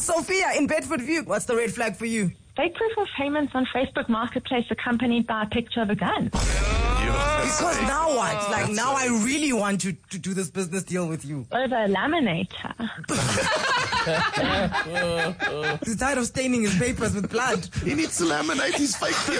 Sophia in Bedford View, what's the red flag for you? Fake proof of payments on Facebook Marketplace accompanied by a picture of a gun. Because now what? Like, now I really want you to do this business deal with you. Over a laminator. He's tired of staining his papers with blood. He needs to laminate his fake